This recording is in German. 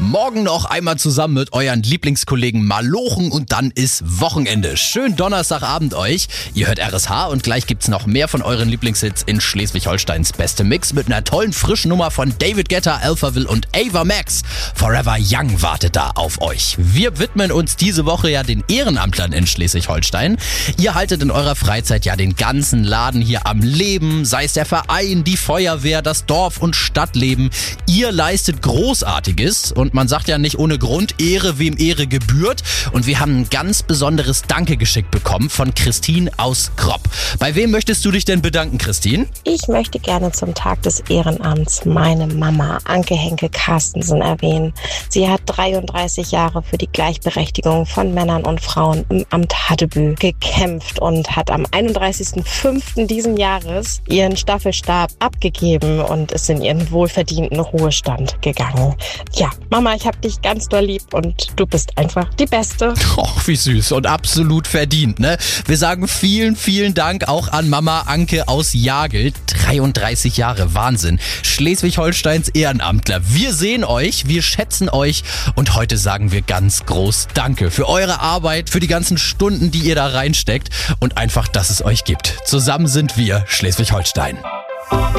Morgen noch einmal zusammen mit euren Lieblingskollegen malochen und dann ist Wochenende. Schönen Donnerstagabend euch. Ihr hört RSH und gleich gibt's noch mehr von euren Lieblingshits in Schleswig-Holsteins beste Mix mit einer tollen frischen Nummer von David Guetta, Alphaville und Ava Max. Forever Young wartet da auf euch. Wir widmen uns diese Woche ja den Ehrenamtlern in Schleswig-Holstein. Ihr haltet in eurer Freizeit ja den ganzen Laden hier am Leben, sei es der Verein, die Feuerwehr, das Dorf- und Stadtleben. Ihr leistet Großartiges und man sagt ja nicht ohne Grund, Ehre wem Ehre gebührt. Und wir haben ein ganz besonderes Danke geschickt bekommen von Christine aus Kropp. Bei wem möchtest du dich denn bedanken, Christine? Ich möchte gerne zum Tag des Ehrenamts meine Mama, Anke Henke Carstensen, erwähnen. Sie hat 33 Jahre für die Gleichberechtigung von Männern und Frauen im Amt Hattebüll gekämpft und hat am 31.05. diesen Jahres ihren Staffelstab abgegeben und ist in ihren wohlverdienten Ruhestand gegangen. Ja, Mama, ich hab dich ganz doll lieb und du bist einfach die Beste. Och, wie süß und absolut verdient, ne? Wir sagen vielen, vielen Dank auch an Mama Anke aus Jagel. 33 Jahre, Wahnsinn. Schleswig-Holsteins Ehrenamtler. Wir sehen euch, wir schätzen euch und heute sagen wir ganz groß Danke für eure Arbeit, für die ganzen Stunden, die ihr da reinsteckt und einfach, dass es euch gibt. Zusammen sind wir Schleswig-Holstein.